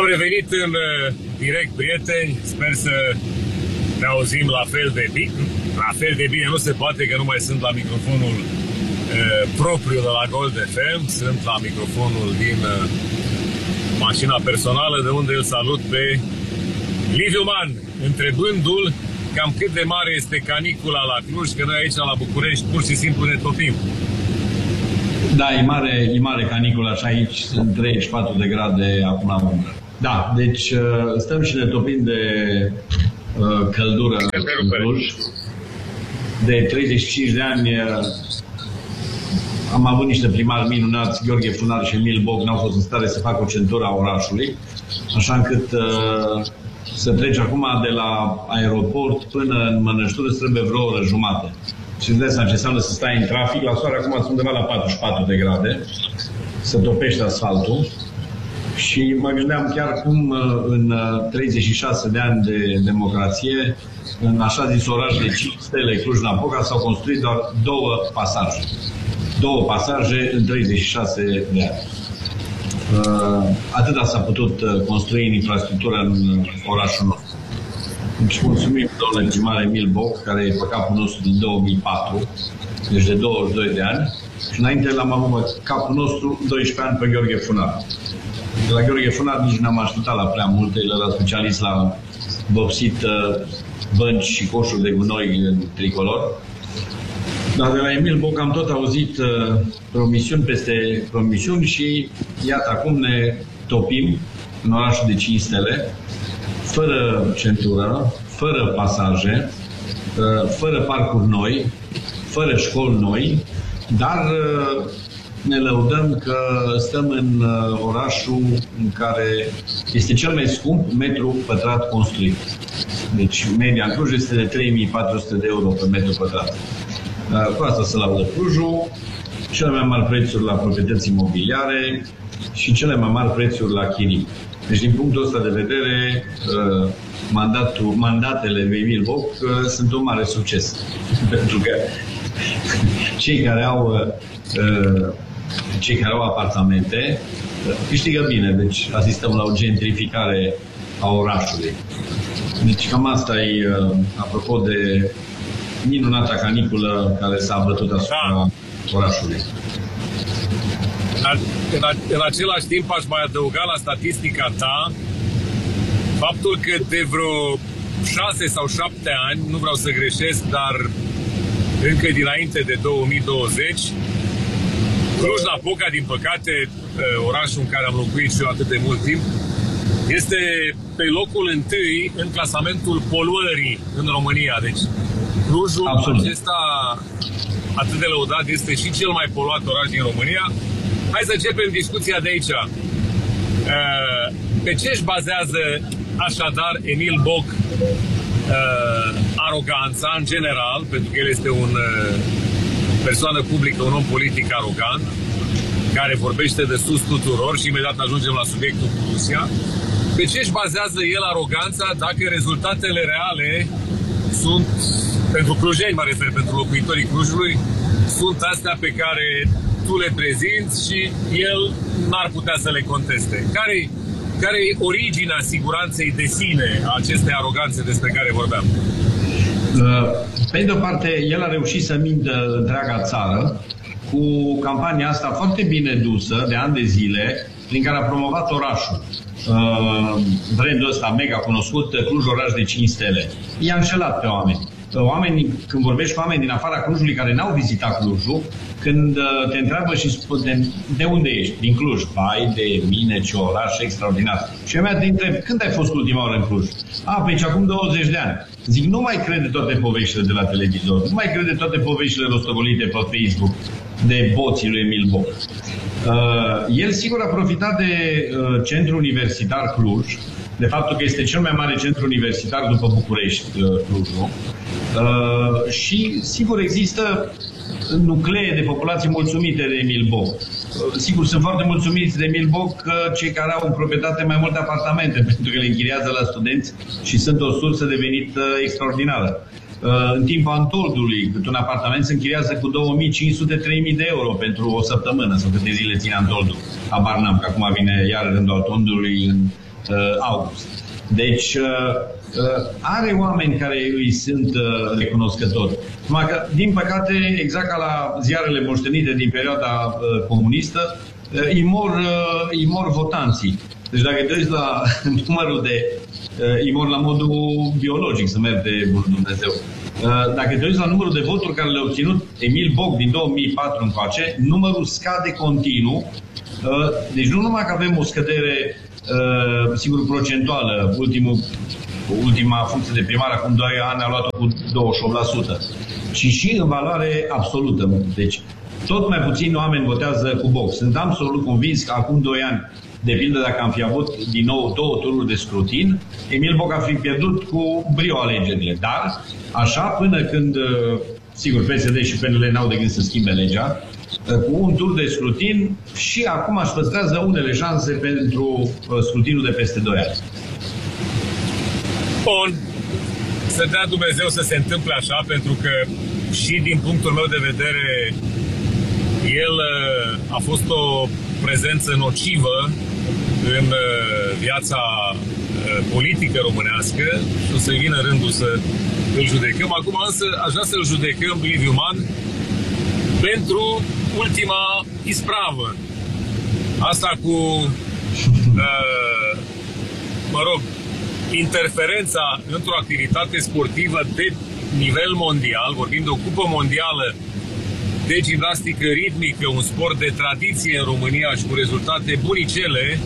revenit în direct, prieteni. Sper să ne auzim la fel de bine. La fel de bine nu se poate, că nu mai sunt la microfonul propriu de la Gold FM. Sunt la microfonul din mașina personală, de unde îl salut pe Liviu Man, întrebându-l cam cât de mare este canicula la Cluj, că noi aici la București pur și simplu ne topim. Da, e mare canicula și aici sunt 34 de grade acum la umbră. Da, deci stăm și ne topim de căldură în Cluj. De 35 de ani am avut niște primari minunați, Gheorghe Funar și Emil Boc, n-au fost în stare să facă o centură a orașului, așa încât să treci acum de la aeroport până în Mănăștură trebuie vreo oră jumate. Și îți dai seama ce înseamnă să stai în trafic. La soare acum sunt undeva la 44 de grade, să topește asfaltul. Și mă gândeam chiar cum în 36 de ani de democrație, în așa zis oraș de 5 stele, Cluj-Napoca, s-au construit doar 2 pasaje. 2 pasaje în 36 de ani. Atâta s-a putut construi în infrastructură în orașul nostru. Deci mulțumim domnule primar Emil Boc, care e pe capul nostru din 2004, deci de 22 de ani. Și înainte l-am avut pe capul nostru 12 ani pe Gheorghe Funar. De la Gheorghe Funar nici n-am așteptat la prea multe, el era specialist la vopsit bănci și coșuri de gunoi în tricolor. Dar de la Emil Boc am tot auzit promisiuni peste promisiuni și iată acum ne topim în orașul de 5 stele, fără centură, fără pasaje, fără parcuri noi, fără școli noi, dar ne lăudăm că stăm în orașul în care este cel mai scump metru pătrat construit. Deci media în Cluj este de 3400 de euro pe metru pătrat. Cu asta se laudă Clujul, cele mai mari prețuri la proprietăți imobiliare și cele mai mari prețuri la chirii. Deci, din punctul ăsta de vedere, mandatele lui Emil Boc sunt un mare succes. Pentru că cei care au apartamente câștigă bine. Deci, asistăm la o gentrificare a orașului. Deci, cam asta e, apropo de minunata caniculă care s-a bătut asupra orașului. În același timp aș mai adăuga la statistica ta faptul că de vreo 6 sau 7 ani, nu vreau să greșesc, dar încă dinainte de 2020, Cluj-Napoca, din păcate, orașul în care am locuit și eu atât de mult timp, este pe locul întâi în clasamentul poluării în România. Deci Clujul acesta atât de lăudat este și cel mai poluat oraș din România. Hai să începem discuția de aici. Pe ce își bazează așadar Emil Boc aroganța în general, pentru că el este o persoană publică, un om politic arogant, care vorbește de sus tuturor și imediat ajungem la subiectul cu Rusia. Pe ce își bazează el aroganța dacă rezultatele reale sunt, pentru clujeni mă refer, pentru locuitorii Clujului, sunt astea pe care tu le prezinți și el n-ar putea să le conteste. Care e originea siguranței de sine a acestei aroganțe despre care vorbeam? Pe de o parte, el a reușit să mintă întreaga țară cu campania asta foarte bine dusă, de ani de zile, prin care a promovat orașul. Brandul ăsta mega cunoscut, Cluj oraș de 5 stele. I-a înșelat pe oameni. Când vorbești cu oameni din afara Clujului care n-au vizitat Clujul, când te întreabă și spune de unde ești? Din Cluj. Vai de mine, ce oraș extraordinar. Și eu te întreb, când ai fost ultima oară în Cluj? Păi acum 20 de ani. Zic, nu mai crede toate poveștile de la televizor, nu mai crede toate poveștile rostogolite pe Facebook de boții lui Emil Boc. El sigur a profitat de centrul universitar Cluj, de faptul că este cel mai mare centru universitar după București, Clujul. Și sigur există nuclee de populație mulțumite de Emil Boc. Sigur, sunt foarte mulțumiți de Emil Boc cei care au în proprietate mai multe apartamente, pentru că le închiriază la studenți și sunt o sursă de venit extraordinară. În timpul Antoldului, cât un apartament se închiriază cu 2500-3000 de euro pentru o săptămână sau câte zile ține Antoldul. Habar n-am, că acum vine iar rândul Antoldului în august. Deci are oameni care îi sunt recunoscători. Numai că, din păcate, exact ca la ziarele moștenite din perioada comunistă, îi mor votanții. Deci dacă te uiți la numărul de... îi mor la modul biologic, să merg de bunul Dumnezeu. Dacă te uiți la numărul de voturi care le-a obținut Emil Boc din 2004 încoace, numărul scade continuu. Deci nu numai că avem o scădere, sigur, procentuală, ultima funcție de primar acum 2 ani a luat-o cu 28%, ci și în valoare absolută. Deci tot mai puțini oameni votează cu Boc. Sunt absolut convins că acum 2 ani, de pildă, dacă am fi avut din nou 2 tururi de scrutin, Emil Boc a fi pierdut cu brio alegerile. Dar, așa, până când, sigur, PSD și PNL n-au de gând să schimbe legea, cu un tur de scrutin și acum își păstrează unele șanse pentru scrutinul de peste 2 ani. Bun. Să dea Dumnezeu să se întâmple așa, pentru că și din punctul meu de vedere el a fost o prezență nocivă în viața politică românească și o să vină rândul să îl judecăm. Acum însă aș vrea să-l judecăm, Liviu Man, pentru ultima ispravă. Asta cu, mă rog, interferența într-o activitate sportivă de nivel mondial, vorbim de o cupă mondială de gimnastică ritmică, un sport de tradiție în România și cu rezultate bunicele,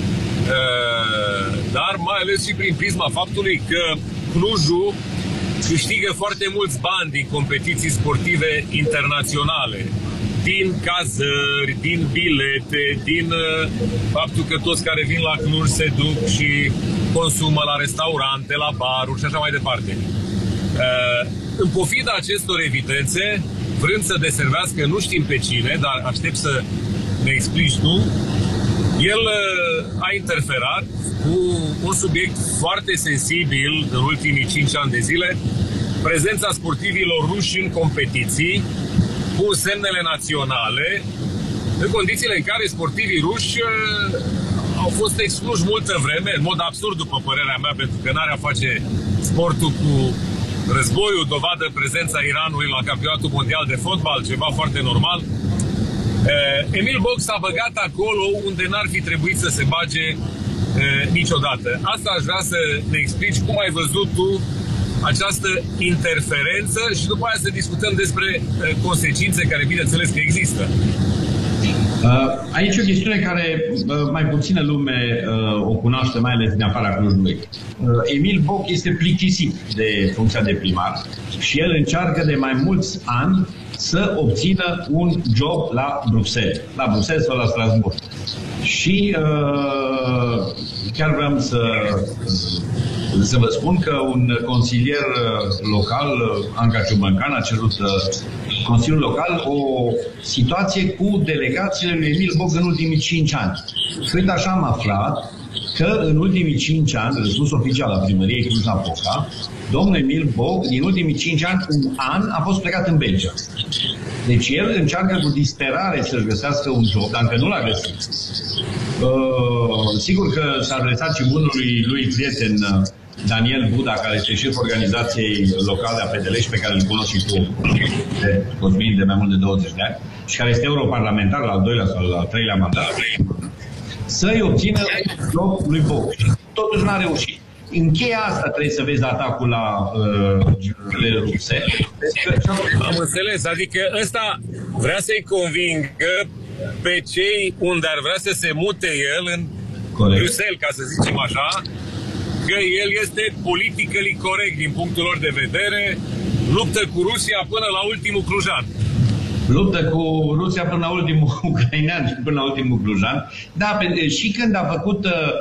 dar mai ales și prin prisma faptului că Clujul câștigă foarte mulți bani din competiții sportive internaționale, din cazări, din bilete, din faptul că toți care vin la Cluj se duc și consumă la restaurante, la baruri și așa mai departe. În pofida acestor evidențe, vrând să deservească nu știm pe cine, dar aștept să ne explici tu, el a interferat cu un subiect foarte sensibil în ultimii 5 ani de zile, prezența sportivilor ruși în competiții cu semnele naționale, în condițiile în care sportivii ruși au fost excluși multă vreme, în mod absurd după părerea mea, pentru că n-are a face sportul cu războiul, dovadă prezența Iranului la campionatul mondial de fotbal, ceva foarte normal. Emil Boc s-a băgat acolo unde n-ar fi trebuit să se bage niciodată. Asta aș vrea să ne explici cum ai văzut tu această interferență și după aia să discutăm despre consecințe care, bineînțeles, că există. Aici e o chestiune care mai puțină lume o cunoaște, mai ales din afara Clujului. Emil Boc este plictisit de funcția de primar și el încearcă de mai mulți ani să obțină un job la Bruxelles. La Bruxelles sau la Strasbourg. Și chiar vreau să vă spun că un consilier local, Anca Ciubancan, a cerut Consiliul Local o situație cu delegațiile lui Emil Boc în ultimii 5 ani. Și uite, așa am aflat că în ultimii 5 ani, răspuns oficial la primăriei Cluj-Napoca, domnul Emil Boc, din ultimii 5 ani, un an a fost plecat în Belgia. Deci el încearcă cu disperare să-și găsească un job, dar încă nu l-a găsit. Sigur că s-a adresat și bunului lui prieten Daniel Buda, care este șeful organizației locale a PDL și pe care îl cunosc și tu, Cosmin, de mai mult de 20 de ani, și care este europarlamentar la al 2-lea sau la al 3-lea mandat, să-i obțină job lui Boc. Totuși n-a reușit. Încheia asta trebuie să vezi atacul la ruse. Am înțeles, adică ăsta vrea să-i convingă pe cei unde ar vrea să se mute el în Bruxelles, ca să zicem așa, că el este politically corect din punctul lor de vedere, luptă cu Rusia până la ultimul clujan. Luptă cu Rusia până la ultimul ucrainean și până la ultimul clujan. Da, și când a făcut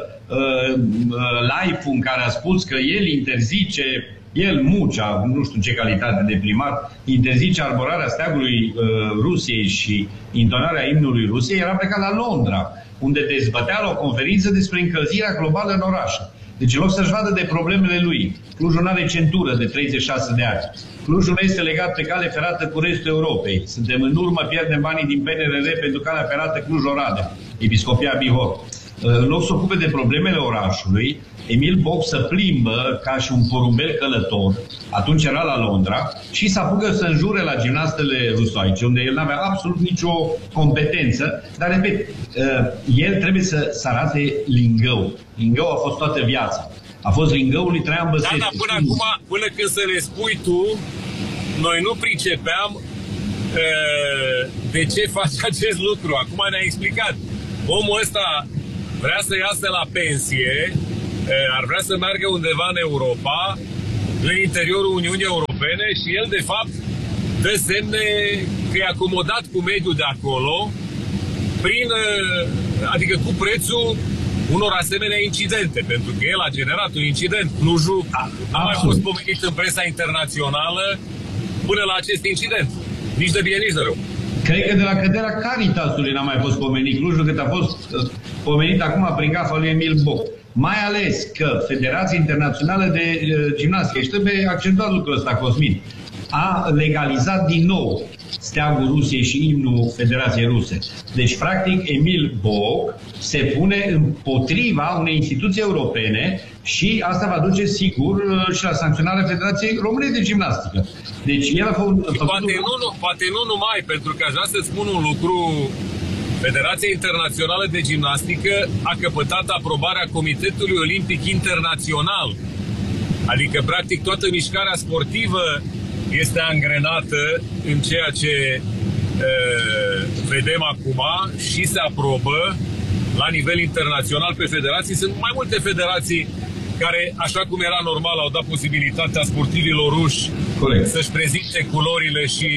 live-ul în care a spus că el interzice, el, Mucea, nu știu în ce calitate de primar, interzice arborarea steagului Rusiei și intonarea imnului Rusiei, era plecat la Londra, unde dezbătea la o conferință despre încălzirea globală în oraș. Deci, în loc să-și vadă de problemele lui, Clujul nu are centură de 36 de ani. Clujul nu este legat pe cale ferată cu restul Europei. Suntem în urmă, pierdem banii din PNRR pentru calea ferată Cluj-Oradea, Episcopia Bihor. În loc să se ocupe de problemele orașului, Emil Boc se plimbă ca și un porumbel călător, atunci era la Londra, și se apucă să înjure la gimnastele rusoaice, unde el n-avea absolut nicio competență, dar, repet, el trebuie să arate lingău. Lingău a fost toată viața. A fost lingăul lui Traian Băsescu. Da, până acum, până când să le spui tu, noi nu pricepeam de ce faci acest lucru. Acum ne-ai explicat. Omul ăsta vrea să iasă la pensie, ar vrea să meargă undeva în Europa, în interiorul Uniunii Europene, și el, de fapt, dă semne că e acomodat cu mediul de acolo, adică cu prețul unor asemenea incidente, pentru că el a generat un incident. Clujul a mai fost pomenit în presa internațională până la acest incident. Nici de bine, nici de rău. Cred că de la căderea Caritasului n-a mai fost pomenit Clujul, cât a fost pomenit acum prin gafa lui Emil Boc. Mai ales că Federația Internațională de Gimnastică, și trebuie accentuat lucrul ăsta, Cosmin, a legalizat din nou steagul Rusiei și imnul Federației Ruse. Deci, practic, Emil Boc se pune împotriva unei instituții europene și asta va duce, sigur, și la sancționarea Federației Române de Gimnastică. Deci, el a făcut... Poate nu numai, pentru că aș vrea să spun un lucru. Federația Internațională de Gimnastică a căpătat aprobarea Comitetului Olimpic Internațional. Adică, practic, toată mișcarea sportivă este angrenată în ceea ce vedem acum și se aprobă la nivel internațional pe federații. Sunt mai multe federații care, așa cum era normal, au dat posibilitatea sportivilor ruși să-și prezinte culorile și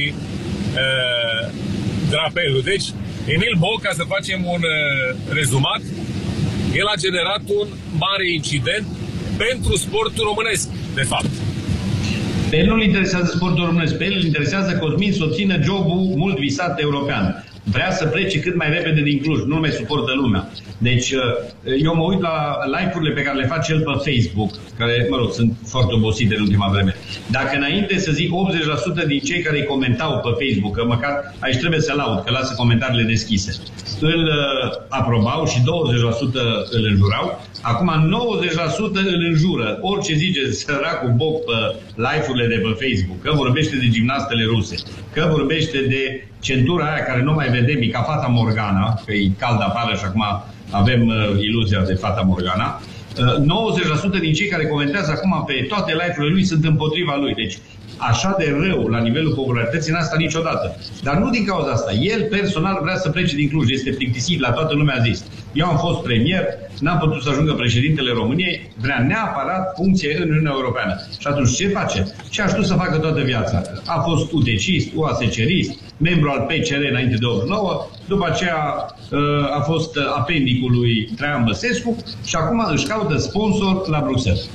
drapelul. Deci, Emil Boc, ca să facem un rezumat, el a generat un mare incident pentru sportul românesc, de fapt. Pe el nu-l interesează sportul românesc, pe el îl interesează, Cosmin, să obțină jobul mult visat european. Vrea să plece cât mai repede din Cluj, nu mai suportă lumea. Deci, eu mă uit la live-urile pe care le face el pe Facebook, care, mă rog, sunt foarte obosite în ultima vreme. Dacă înainte să zic 80% din cei care îi comentau pe Facebook, că măcar aici trebuie să laud, că lasă comentariile deschise, îl aprobau și 20% îl înjurau, acum 90% îl înjură. Orice zice săracul Boc pe live-urile de pe Facebook, că vorbește de gimnastele ruse, că vorbește de centura aia care nu mai vedem, e ca Fata Morgana, că e cald afară și acum avem iluzia de Fata Morgana. 90% din cei care comentează acum pe toate live-urile lui sunt împotriva lui. Deci, așa de rău la nivelul popularității n-a stat niciodată. Dar nu din cauza asta. El personal vrea să plece din Cluj. Este plictisit, la toată lumea a zis. Eu am fost premier, n-am putut să ajungă președintele României, vrea neapărat funcție în Uniunea Europeană. Și atunci ce face? Ce a știut să facă toată viața? A fost UDC-ist, UASC-rist, membru al PCR înainte de 89, după aceea a fost apendicul lui Traian Băsescu și acum își caută sponsor la Bruxelles.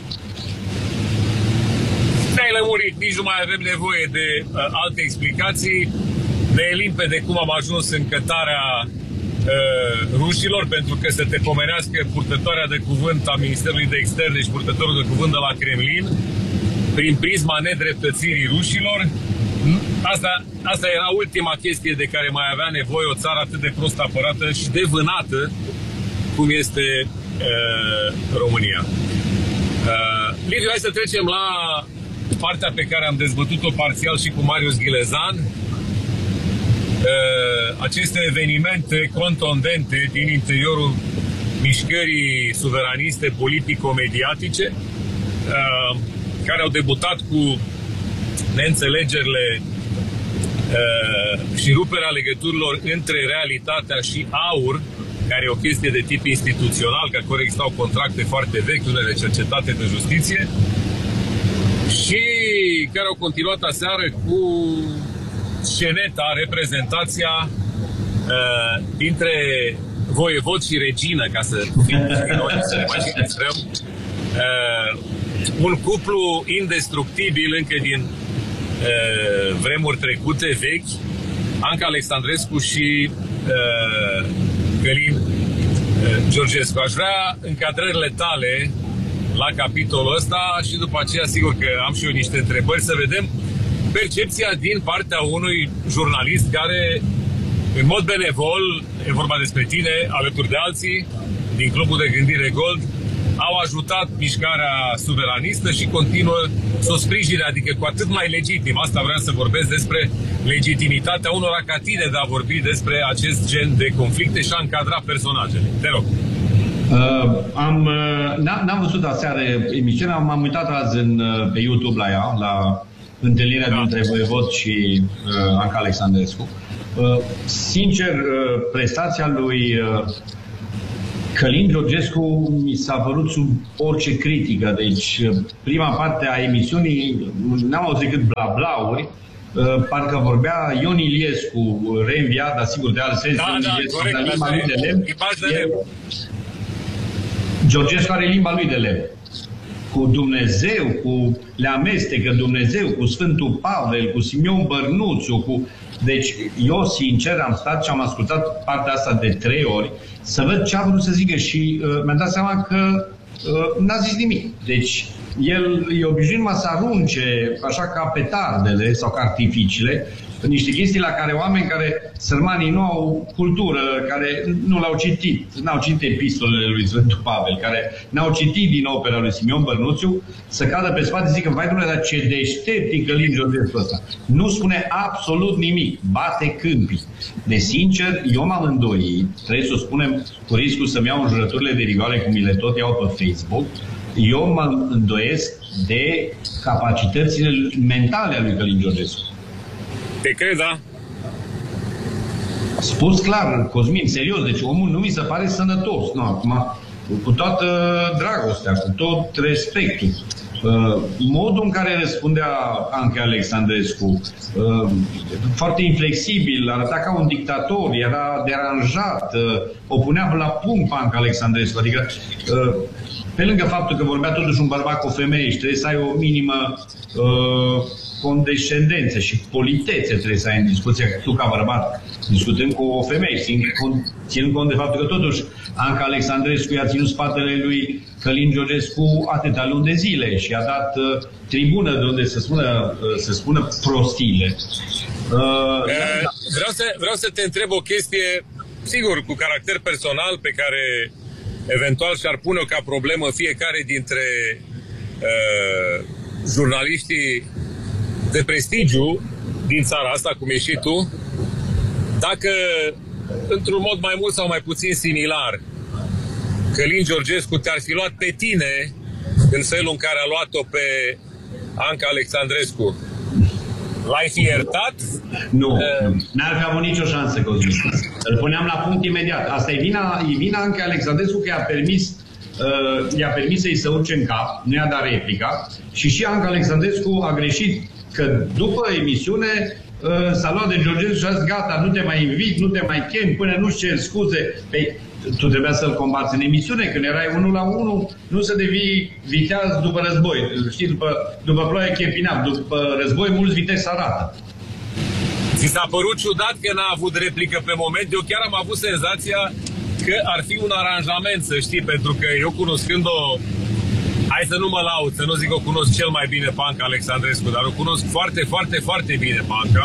Ne-ai lămurit, nici nu mai avem nevoie de alte explicații. Ne e limpede cum am ajuns în cătarea rușilor, pentru că să te pomenească purtătoarea de cuvânt a Ministerului de Externe și purtătorul de cuvânt de la Kremlin prin prisma nedreptățirii rușilor. Asta era ultima chestie de care mai avea nevoie o țară atât de prost apărată și de vânată cum este România. Liviu, hai să trecem la partea pe care am dezbătut-o parțial și cu Marius Ghilezan. Aceste evenimente contundente din interiorul mișcării suveraniste politico-mediatice care au debutat cu neînțelegerile și ruperea legăturilor între realitatea și AUR, care e o chestie de tip instituțional, că acolo existau contracte foarte vechi, unele cercetate de justiție, și care au continuat aseară cu sceneta, reprezentația dintre voievod și regină, ca să fim noi, să ne mai ilustrăm. Un cuplu indestructibil încă din vremuri trecute, vechi, Anca Alexandrescu și Călin Georgescu. Aș vrea încadrările tale la capitolul ăsta și după aceea, sigur că am și eu niște întrebări, să vedem percepția din partea unui jurnalist care, în mod benevol, e vorba despre tine, alături de alții, din Clubul de Gândire Gold au ajutat mișcarea suveranistă și continuă să o sprijine, adică cu atât mai legitim. Asta vreau să vorbesc despre legitimitatea unora ca tine de a vorbi despre acest gen de conflicte și a încadra personajele. Te rog. N-am văzut aseară emisiunea, m-am uitat azi pe YouTube la ea, la întâlnirea dintre Voievod și Anca Alexandrescu. Sincer, prestația lui Călin Georgescu mi s-a părut sub orice critică. Deci, prima parte a emisiunii n-am auzit decât bla-blauri. Parcă vorbea Ion Iliescu, reînviat, dar sigur de alt sens, Ion Iliescu, dar limba lui de lemn. Georgescu are limba lui de lemn. Cu Dumnezeu, cu le amestecă Dumnezeu, cu Sfântul Pavel, cu Simeon Bărnuțiu, cu... Deci, eu, sincer, am stat și am ascultat partea asta de 3 ori să văd ce a vrut să zică și mi-am dat seama că n-a zis nimic. Deci, el e obișnuit să arunce așa ca petardele sau ca artificiile, niște chestii la care oameni care, sărmanii, nu au cultură, care nu l-au citit, n-au citit epistolele lui Sfântul Pavel, care n-au citit din opera lui Simeon Bărnuțiu, să cadă pe spate și zică, vai Dumnezeu, dar ce deștept e Călin Georgescu ăsta. Nu spune absolut nimic, bate câmpii. De sincer, eu m-am îndoit, trebuie să o spunem cu riscul să-mi iau înjurăturile de rigoare, cum mi le tot iau pe Facebook, eu mă îndoiesc de capacitățile mentale ale lui Călin Georgescu. Te cred, da? Spus clar, Cosmin, serios, deci omul nu mi se pare sănătos. Nu, acum, cu toată dragostea, cu tot respectul. Modul în care răspundea Anca Alexandrescu, foarte inflexibil, arăta ca un dictator, era deranjat, o punea la punct pe Anca Alexandrescu. Adică, pe lângă faptul că vorbea totuși un bărbat cu o femeie și trebuie să ai o minimă condescendență și politețe trebuie să ai în discuție, tu ca bărbat, discutând cu o femeie, ținând cont de faptul că totuși Anca Alexandrescu i-a ținut spatele lui Călin Georgescu atâtea luni de zile și a dat tribună de unde să spună prostiile. Vreau să te întreb o chestie, sigur, cu caracter personal, pe care eventual și-ar pune-o ca problemă fiecare dintre jurnaliștii de prestigiu din țara asta, cum ești și tu, dacă, într-un mod mai mult sau mai puțin similar, Călin Georgescu te-ar fi luat pe tine în felul în care a luat-o pe Anca Alexandrescu, l-ai fi iertat? Nu, n-ar fi avut nicio șansă, Cosmin. Îl puneam la punct imediat. Asta e vina Anca Alexandrescu că i-a permis să-i se urce în cap, nu i-a dat replica și Anca Alexandrescu a greșit că după emisiune s-a luat de Georgescu și a zis, gata, nu te mai invit, nu te mai chem, până nu-și cer scuze. Păi, tu trebuia să-l combați în emisiune, când erai 1-1, nu să devii viteaz după război. Știi, după ploaie chepinav, după război mulți viteși se arată. Ți s-a părut ciudat că n-a avut replică pe moment? Eu chiar am avut senzația că ar fi un aranjament, să știi, pentru că eu cunoscând-o, hai să nu mă laud, să nu zic că o cunosc cel mai bine pe Anca Alexandrescu, dar o cunosc foarte, foarte, foarte bine pe Anca.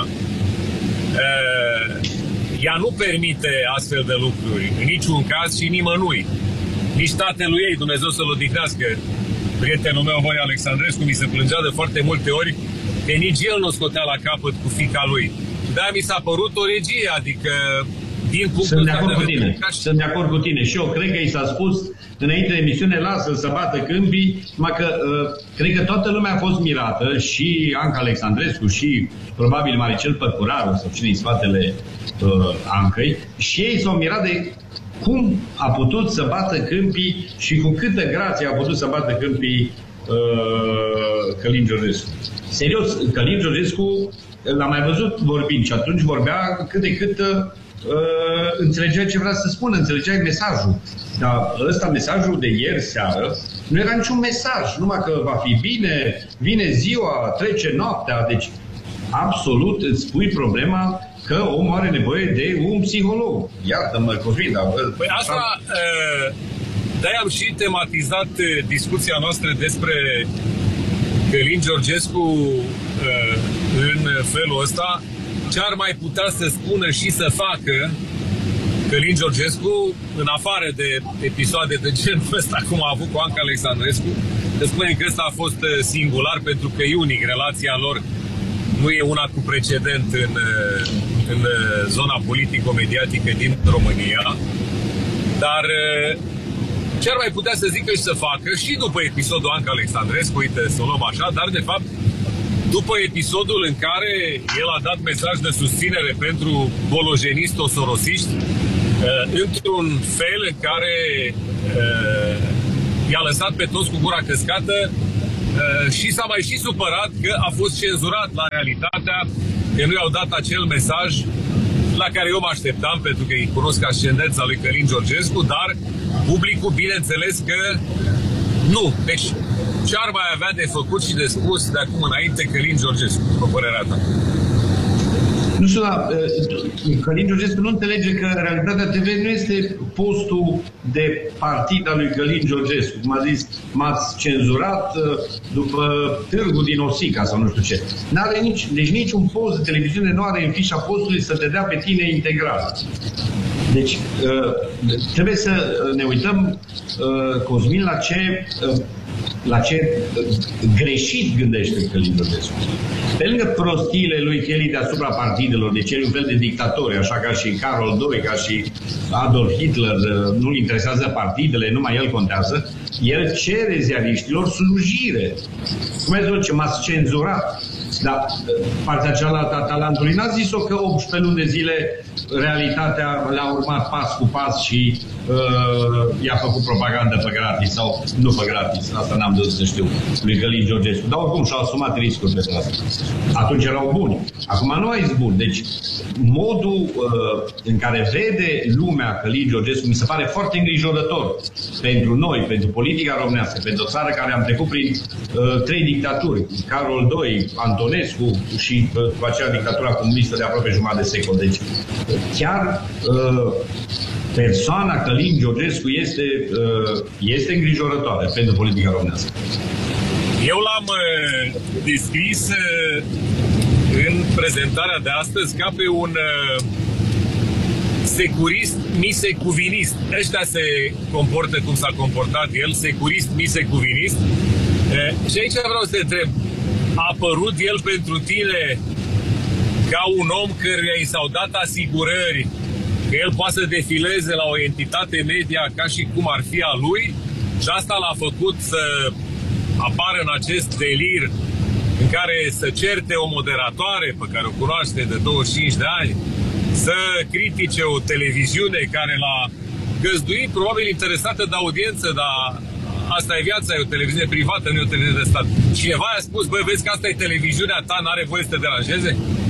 Ea nu permite astfel de lucruri, în niciun caz și nimănui. Nici tatălui ei, Dumnezeu să-l odihnească, prietenul meu, Voi Alexandrescu, mi se plângea de foarte multe ori că nici el nu scotea la capăt cu fiica lui. De-aia mi s-a părut o regie, adică din punctul Sunt de acord cu tine. Sunt de acord cu tine. Și eu cred că i s-a spus înainte de emisiune, lasă să bată câmpii, numai că cred că toată lumea a fost mirată, și Anca Alexandrescu, și probabil Maricel Păcuraru, sau cine-i spatele Ancăi, și ei s-au mirat de cum a putut să bată câmpii și cu câtă grație a putut să bată câmpii Călin Georgescu. Serios, Călin Georgescu l-am mai văzut vorbind și atunci vorbea cât de cât înțelegea ce vrea să spună, înțelegea mesajul. Dar ăsta, mesajul de ieri seară, nu era niciun mesaj, numai că va fi bine, vine ziua, trece noaptea, deci absolut îți pui problema că omul are nevoie de un psiholog. Iartă-mă, Cosmin, dar... Păi asta, de-aia am și tematizat discuția noastră despre Călin Georgescu în felul ăsta, ce ar mai putea să spună și să facă Călin Georgescu, în afară de episoade de genul ăsta, cum a avut cu Anca Alexandrescu, să spunem că ăsta a fost singular pentru că e unic. Relația lor nu e una cu precedent în zona politico-mediatică din România. Dar ce ar mai putea să zică și să facă și după episodul Anca Alexandrescu, uite, să o luăm așa, dar de fapt după episodul în care el a dat mesaj de susținere pentru bolojenisto-sorosiști, într-un fel în care i-a lăsat pe toți cu gura căscată și s-a mai și supărat că a fost cenzurat la realitatea, că nu i-au dat acel mesaj la care eu mă așteptam, pentru că îi cunosc ascendența lui Călin Georgescu, dar publicul, bineînțeles că nu. Deci, ce ar mai avea de făcut și de spus de acum înainte Călin Georgescu, după părerea ta? Nu știu, dar Călin Georgescu nu înțelege că Realitatea TV nu este postul de partid al lui Călin Georgescu. Cum a zis, m-ați cenzurat după târgul din Osica sau nu știu ce. N-are deci niciun post de televiziune nu are în fișa postului să te dea pe tine integral. Deci trebuie să ne uităm, Cosmin, la ce greșit gândește Călin Georgescu. Pe lângă prostiile lui Kelly deasupra partidelor, deci el e un fel de dictatori, așa ca și Carol II, ca și Adolf Hitler, nu-l interesează partidele, numai el contează, el cere ziariștilor slujire. Cum zice, m-ați cenzurat. Dar partea cealaltă a talentului n-a zis-o că 18 luni de zile Realitatea le-a urmat pas cu pas și i-a făcut propagandă pe gratis sau nu pe gratis. Asta n-am dăzut să știu lui Călin Georgescu. Dar oricum și-au asumat riscuri pentru asta. Atunci erau buni. Acum nu ai buni. Deci modul în care vede lumea Călin Georgescu mi se pare foarte îngrijorător pentru noi, pentru politica românească, pentru o țară care am trecut prin 3 dictaturi. Carol II, Antonescu și cu acea dictatura comunistă de aproape jumătate de secol. Deci chiar persoana Călin Georgescu este îngrijorătoare pentru politica românească. Eu l-am descris în prezentarea de astăzi ca pe un securist misecuvinist. Ăștia se comportă cum s-a comportat el, securist misecuvinist. Și aici vreau să te întreb, a apărut el pentru tine ca un om căruia i s-au dat asigurări că el poate să defileze la o entitate media ca și cum ar fi a lui și asta l-a făcut să apară în acest delir în care să certe o moderatoare pe care o cunoaște de 25 de ani, să critique o televiziune care l-a găzduit, probabil interesată de audiență, dar asta e viața, e o televiziune privată, nu e o televiziune de stat. Cineva i-a spus, băi, vezi că asta e televiziunea ta, n-are voie să te deranjeze?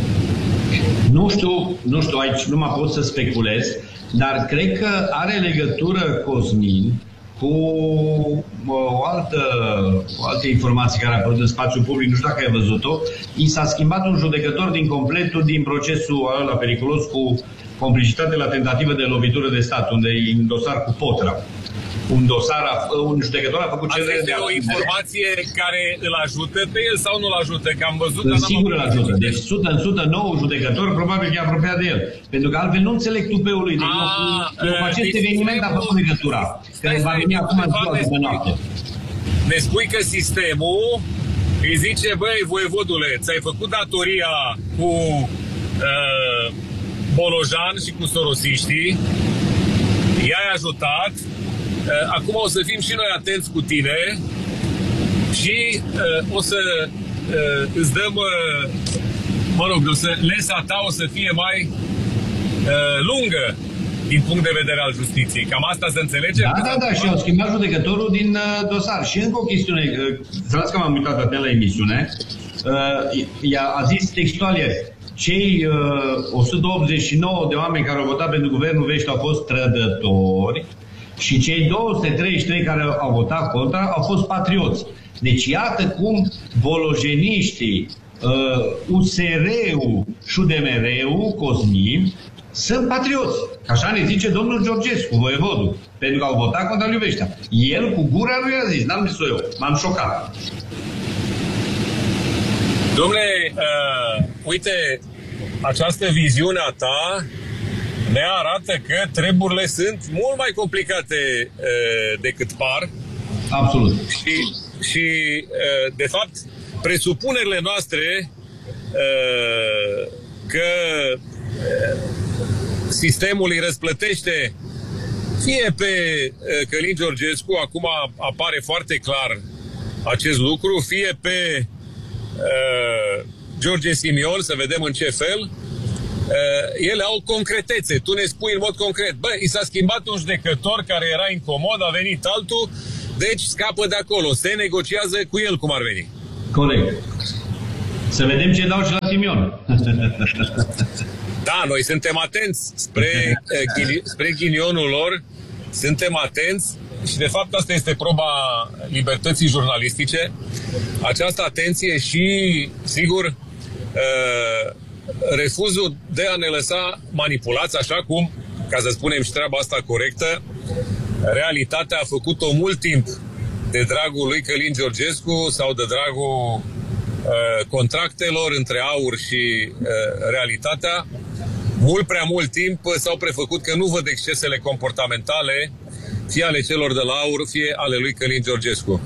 Nu știu, aici nu mă pot să speculez, dar cred că are legătură, Cosmin, cu o altă informație care a apărut în spațiu public, nu știu dacă ai văzut-o. I s-a schimbat un judecător din completul din procesul ăla periculos cu complicitate la tentativă de lovitură de stat, unde e un dosar cu Potra. Un judecător a făcut cerere de o informație care îl ajută pe el sau nu îl ajută? Că am văzut... Sigur îl ajută. Deci 100% nou judecător, probabil că e apropiat de el. Pentru că altfel nu înțeleg tupeul lui. Deci cu acest eveniment a făcut legătura. Care va veni acum în ziua de noapte. Ne spui că sistemul îi zice, băi, voievodule, ți-ai făcut datoria cu Bolojan și cu sorosiștii, i-ai ajutat. Acum o să fim și noi atenți cu tine și o să îți dăm, lensa ta o să fie mai lungă din punct de vedere al justiției. Cam asta se înțelege? Da, și au schimbat judecătorul din dosar. Și încă o chestiune, să las că m-am uitat atent la emisiune, a zis textual ieri, cei 189 de oameni care au votat pentru guvernul Vești au fost trădători și cei 233 care au votat contra au fost patrioți. Deci iată cum bolojeniștii, USR-ul și UDMR-ul, Cosmin, sunt patrioți. Așa ne zice domnul Georgescu, voievodul, pentru că au votat contra lui Veștea. El cu gura lui a zis, n-am zis-o eu, m-am șocat. Dom'le, uite, această viziune a ta ne arată că treburile sunt mult mai complicate decât par. Absolut. Și de fapt, presupunerile noastre că sistemul îi răsplătește fie pe Călin Georgescu, acum apare foarte clar acest lucru, fie pe George Simion, să vedem în ce fel. Ele au concretețe. Tu ne spui în mod concret, i s-a schimbat un judecător care era incomod, a venit altul, deci scapă de acolo. Se negociază cu el cum ar veni. Corect. Să vedem ce dau și la Simion. Da, noi suntem atenți spre ghinionul lor, suntem atenți și de fapt asta este proba libertății jurnalistice, această atenție și, sigur, refuzul de a ne lăsa manipulați, așa cum, ca să spunem și treaba asta corectă, realitatea a făcut-o mult timp de dragul lui Călin Georgescu sau de dragul contractelor între AUR și realitatea. Mult prea mult timp s-au prefăcut că nu văd excesele comportamentale fie ale celor de la AUR, fie ale lui Călin Georgescu.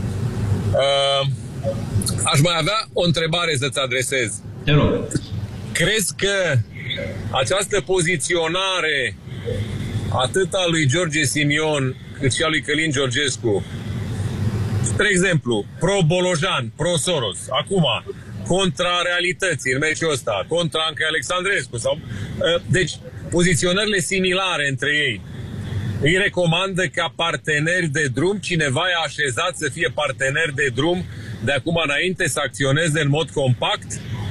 Aș mai avea o întrebare să-ți adresez. Te rog. Crezi că această poziționare atât a lui George Simion cât și a lui Călin Georgescu, spre exemplu, pro-Bolojan, pro-Soros, acum, contra realității în meciul ăsta, contra Anca Alexandrescu, sau, deci, poziționările similare între ei, îi recomandă ca parteneri de drum, cineva i-a așezat să fie parteneri de drum de acum înainte, să acționeze în mod compact?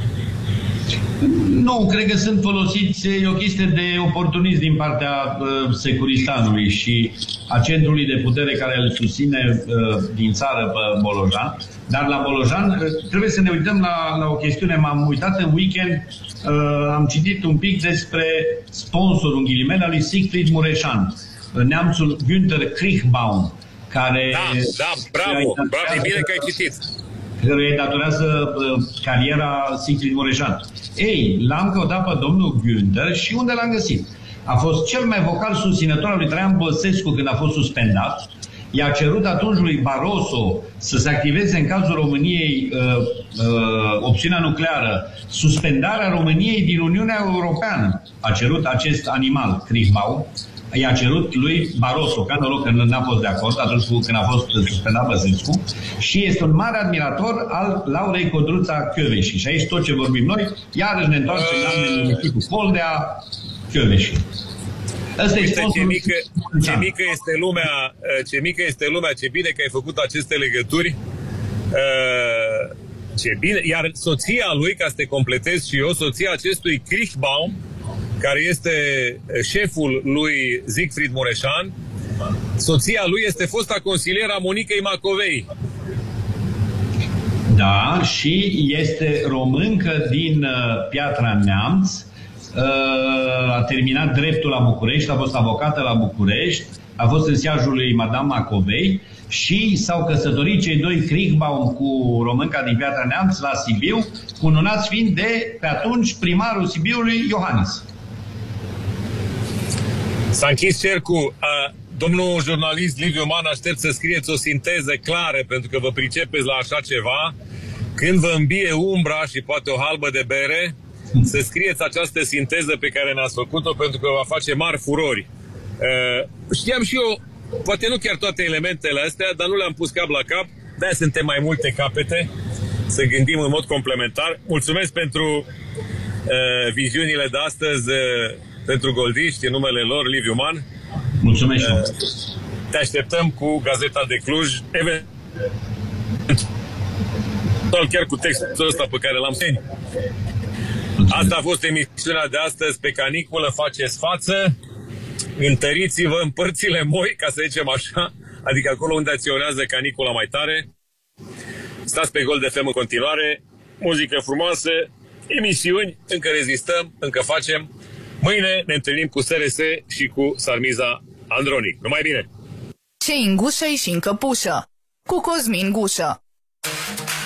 Nu, cred că sunt folosiți, e o chestie de oportunism din partea Securistanului și a centrului de putere care îl susține din țară pe Bolojan. Dar la Bolojan trebuie să ne uităm la o chestiune. M-am uitat în weekend, am citit un pic despre sponsorul, în ghilimele, al lui Siegfried Mureșan, neamțul Günther Kriechbaum, care... Da, bravo, e bine că ai citit. Căruia îi datorează cariera Siegfried Mureșan. Ei, l-am căutat pe domnul Günther și unde l-am găsit? A fost cel mai vocal susținător al lui Traian Băsescu când a fost suspendat. I-a cerut atunci lui Barroso să se activeze în cazul României opțiunea nucleară, suspendarea României din Uniunea Europeană. A cerut acest animal, Kriechbaum, i-a cerut lui Barroso, ca noroc că n-a fost de acord atunci când a fost suspendat Băsescu, și este un mare admirator al Laurei Codruța Kövesi. Și aici tot ce vorbim noi, iarăși ne întoarcem la municipul Foldea, Kövesi. Ce mică este lumea, ce bine că ai făcut aceste legături. Ce bine. Iar soția lui, ca să te completez și eu, soția acestui Kriechbaum, care este șeful lui Siegfried Mureșan, soția lui este fosta consilieră a Monicăi Macovei. Da, și este româncă din Piatra Neamț, a terminat dreptul la București, a fost avocată la București, a fost în siajul lui Madame Macovei și s-au căsătorit cei doi, Kriechbaum cu românca din Piatra Neamț, la Sibiu, cununați fiind de, pe atunci, primarul Sibiului, Iohannis. S-a închis cercul. Domnul jurnalist Liviu Man, aștept să scrieți o sinteză clară, pentru că vă pricepeți la așa ceva. Când vă îmbie umbra și poate o halbă de bere, să scrieți această sinteză pe care ne-ați făcut-o, pentru că va face mari furori. Știam și eu, poate nu chiar toate elementele astea, dar nu le-am pus cap la cap. De-aia suntem mai multe capete, să gândim în mod complementar. Mulțumesc pentru viziunile de astăzi, pentru goldiști, în numele lor, Liviu Man. Mulțumesc. Te așteptăm cu Gazeta de Cluj, eventual chiar cu textul ăsta pe care l-am sărit. Asta a fost emisiunea de astăzi. Pe caniculă faceți față, întăriți-vă în părțile moi, ca să zicem așa, adică acolo unde acționează canicula mai tare. Stați pe Gold FM în continuare, muzică frumoasă, emisiuni, încă rezistăm, încă facem. Mâine ne întâlnim cu SRS și cu Sarmiza Andronic. Numai bine! Ce în gușă și în căpușă, cu Cosmin Gușă.